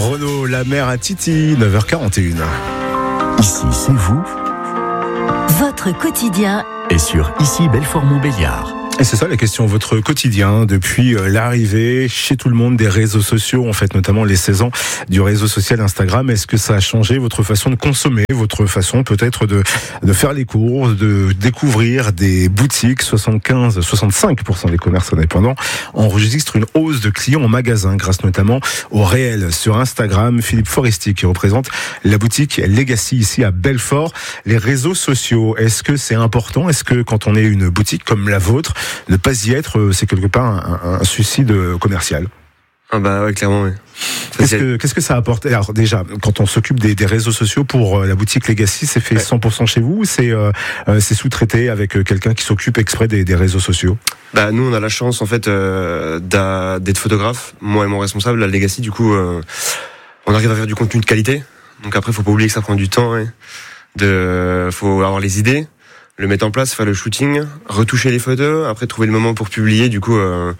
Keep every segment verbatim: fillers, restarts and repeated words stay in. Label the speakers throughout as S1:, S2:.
S1: Renaud, la mère à Titi, neuf heures quarante et une.
S2: Ici, c'est vous.
S3: Votre quotidien
S2: Et sur Ici, Belfort-Montbéliard.
S1: Et c'est ça la question, votre quotidien, depuis l'arrivée chez tout le monde des réseaux sociaux, en fait, notamment les seize ans du réseau social Instagram. Est-ce que ça a changé votre façon de consommer, votre façon peut-être de, de faire les courses, de découvrir des boutiques? soixante-quinze à soixante-cinq pour cent des commerces indépendants enregistrent une hausse de clients en magasin, grâce notamment au réel sur Instagram. Philippe Forestier, qui représente la boutique Legacy ici à Belfort. Les réseaux sociaux, est-ce que c'est important? Est-ce que quand on est une boutique comme la vôtre, ne pas y être, c'est quelque part un, un suicide commercial?
S4: Ah bah ouais, clairement, oui.
S1: Qu'est-ce que, qu'est-ce que ça apporte? Alors déjà, quand on s'occupe des, des réseaux sociaux pour la boutique Legacy, c'est fait cent pour cent chez vous ou c'est, euh, c'est sous-traité avec quelqu'un qui s'occupe exprès des, des réseaux sociaux?
S4: Bah nous, on a la chance en fait euh, d'être photographe, moi et mon responsable, la Legacy. Du coup, euh, on arrive à faire du contenu de qualité. Donc après, faut pas oublier que ça prend du temps. Ouais. De, faut avoir les idées, le mettre en place, faire le shooting, retoucher les photos, après trouver le moment pour publier. Du coup. Euh,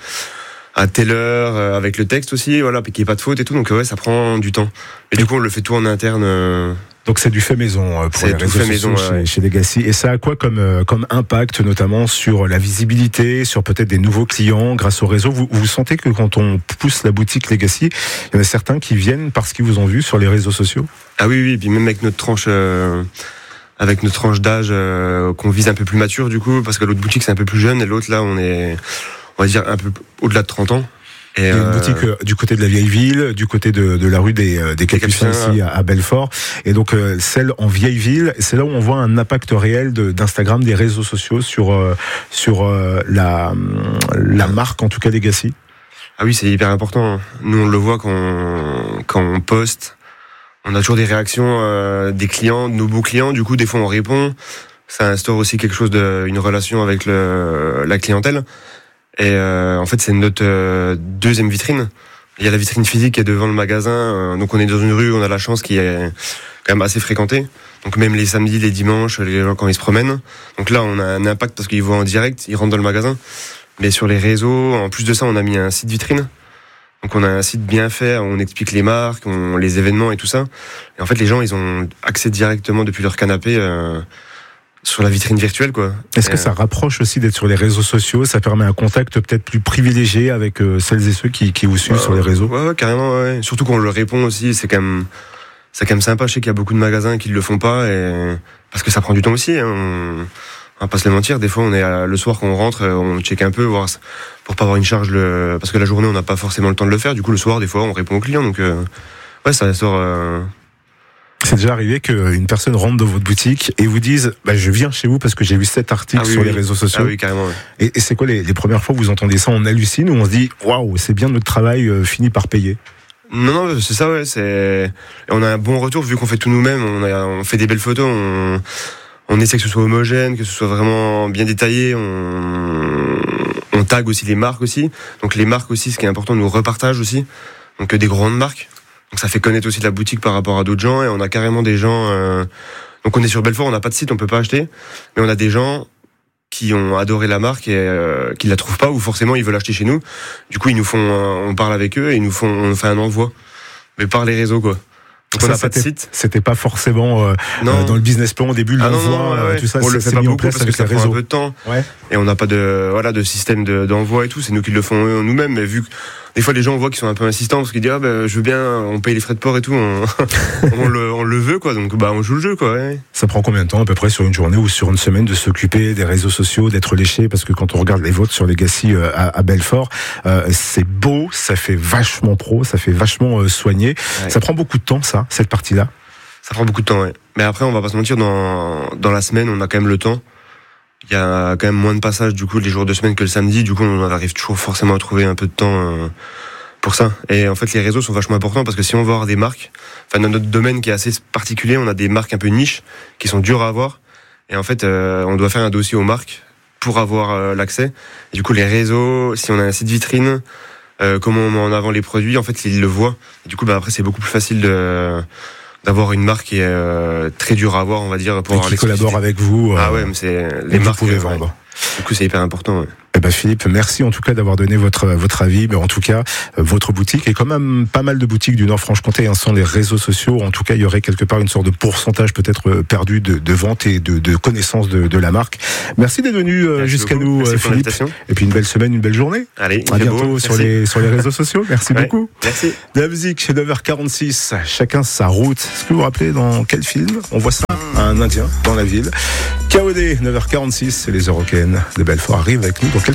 S4: à telle heure, euh, avec le texte aussi, voilà, qu'il n'y ait pas de faute et tout, donc ouais, ça prend du temps. Et du coup, on le fait tout en interne. Euh...
S1: Donc c'est du fait maison euh, pour
S4: c'est
S1: les réseaux
S4: fait
S1: sociaux
S4: maison,
S1: chez,
S4: ouais.
S1: chez Legacy. Et ça a quoi comme, euh, comme impact, notamment sur la visibilité, sur peut-être des nouveaux clients grâce au réseau? Vous, vous sentez que quand on pousse la boutique Legacy, il y en a certains qui viennent parce qu'ils vous ont vu sur les réseaux sociaux?
S4: Ah oui, oui, et puis même avec notre tranche... Euh... avec notre tranche d'âge euh, qu'on vise un peu plus mature, du coup, parce que l'autre boutique, c'est un peu plus jeune, et l'autre, là, on est... on va dire un peu au-delà de trente ans.
S1: Et il y a une boutique euh, du côté de la vieille ville, du côté de, de la rue des, euh, des Capucins ici à, à Belfort. Et donc euh, celle en vieille ville, c'est là où on voit un impact réel de, d'Instagram, des réseaux sociaux sur, euh, sur euh, la, la marque, en tout cas Legacy.
S4: Ah oui, c'est hyper important. Nous, on le voit quand on, quand on poste. On a toujours des réactions euh, des clients, de nos beaux clients. Du coup, des fois, on répond. Ça instaure aussi quelque chose de, une relation avec le, la clientèle. Et euh, en fait, c'est notre euh, deuxième vitrine. Il y a la vitrine physique qui est devant le magasin. Euh, donc, on est dans une rue, on a la chance qui est quand même assez fréquentée. Donc, même les samedis, les dimanches, les gens quand ils se promènent. Donc là, on a un impact parce qu'ils voient en direct, ils rentrent dans le magasin. Mais sur les réseaux, en plus de ça, on a mis un site vitrine. Donc, on a un site bien fait, on explique les marques, on, les événements et tout ça. Et en fait, les gens, ils ont accès directement depuis leur canapé euh, sur la vitrine virtuelle, quoi.
S1: Est-ce
S4: et
S1: que ça rapproche aussi d'être sur les réseaux sociaux? Ça permet un contact peut-être plus privilégié avec euh, celles et ceux qui, qui vous suivent
S4: euh,
S1: sur les réseaux?
S4: Ouais, ouais, carrément, ouais. Surtout qu'on le répond aussi, c'est quand même, c'est quand même sympa. Je sais qu'il y a beaucoup de magasins qui le font pas, et parce que ça prend du temps aussi. Hein. On, on va pas se le mentir. Des fois, on est à, le soir quand on rentre, on check un peu, voir pour pas avoir une charge le, parce que la journée, on n'a pas forcément le temps de le faire. Du coup, le soir, des fois, on répond aux clients. Donc, euh, ouais, ça sort. Euh,
S1: C'est déjà arrivé qu'une personne rentre dans votre boutique et vous dise bah, je viens chez vous parce que j'ai vu cet article
S4: ah oui,
S1: sur
S4: oui.
S1: les réseaux sociaux.
S4: Ah oui, carrément. Ouais.
S1: Et, et c'est quoi les, les premières fois que vous entendez ça? On hallucine ou on se dit waouh, c'est bien, notre travail euh, finit par payer?
S4: Non, non, c'est ça, ouais. C'est... On a un bon retour vu qu'on fait tout nous-mêmes. On, a... on fait des belles photos. On... on essaie que ce soit homogène, que ce soit vraiment bien détaillé. On, on tag aussi les marques aussi. Donc les marques aussi, ce qui est important, nous repartage aussi. Donc des grandes marques. Donc ça fait connaître aussi la boutique par rapport à d'autres gens, et on a carrément des gens. Euh... Donc on est sur Belfort, on n'a pas de site, on peut pas acheter, mais on a des gens qui ont adoré la marque et euh, qui la trouvent pas, ou forcément ils veulent acheter chez nous. Du coup ils nous font, euh, on parle avec eux et ils nous font, on fait un envoi, mais par les réseaux, quoi. Donc ça, on n'a pas de site.
S1: C'était pas forcément euh, euh, dans le business plan au début,
S4: ah
S1: l'envoi,
S4: non, non, ouais, ouais.
S1: tout ça.
S4: On le fait pas beaucoup parce que ça prend un peu de temps.
S1: Ouais.
S4: Et on n'a pas de, voilà, de système de, d'envoi et tout. C'est nous qui le font nous-mêmes. Mais vu que des fois les gens on voit qu'ils sont un peu insistants parce qu'ils disent ah ben je veux bien, on paye les frais de port et tout, on, on, le, on le veut, quoi. Donc bah on joue le jeu, quoi. Ouais.
S1: Ça prend combien de temps à peu près sur une journée ou sur une semaine de s'occuper des réseaux sociaux, d'être léché? Parce que quand on regarde les vôtres sur Legacy euh, à, à Belfort, euh, c'est beau, ça fait vachement pro, ça fait vachement euh, soigné. Ouais. Ça prend beaucoup de temps, ça, cette partie-là.
S4: Ça prend beaucoup de temps, ouais. Mais après, on va pas se mentir, dans, dans la semaine, on a quand même le temps. Il y a quand même moins de passages, du coup, les jours de semaine que le samedi. Du coup, on arrive toujours forcément à trouver un peu de temps euh, pour ça. Et en fait, les réseaux sont vachement importants parce que si on veut avoir des marques, enfin, dans notre domaine qui est assez particulier, on a des marques un peu niches qui sont dures à avoir. Et en fait, euh, on doit faire un dossier aux marques pour avoir euh, l'accès. Et du coup, les réseaux, si on a un site vitrine, euh, comment on met en avant les produits, en fait, ils le voient. Et du coup, bah, après, c'est beaucoup plus facile de... d'avoir une marque qui est euh, très dure à avoir, on va dire, pour
S1: et
S4: avoir
S1: qui collabore avec vous.
S4: Euh, ah ouais, mais c'est les marques
S1: vous pouvez vendre.
S4: Du coup, c'est hyper important. Ouais.
S1: Eh ben Philippe, merci en tout cas d'avoir donné votre votre avis. Mais en tout cas, votre boutique et quand même pas mal de boutiques du Nord-Franche-Comté hein, sans les réseaux sociaux. En tout cas, il y aurait quelque part une sorte de pourcentage peut-être perdu de, de vente et de, de connaissance de, de la marque. Merci d'être venu euh, jusqu'à
S4: beaucoup.
S1: nous,
S4: Merci
S1: Philippe. Et puis une belle semaine, une belle journée.
S4: Allez,
S1: à bientôt
S4: beau.
S1: sur les sur les réseaux sociaux. Merci
S4: ouais,
S1: beaucoup.
S4: Merci.
S1: De la musique chez neuf heures quarante-six. Chacun sa route. Est-ce que vous vous rappelez dans quel film on voit ça? Un Indien dans la ville. K O D, neuf heures quarante-six. C'est les Européennes de Belfort arrivent avec nous dans quelques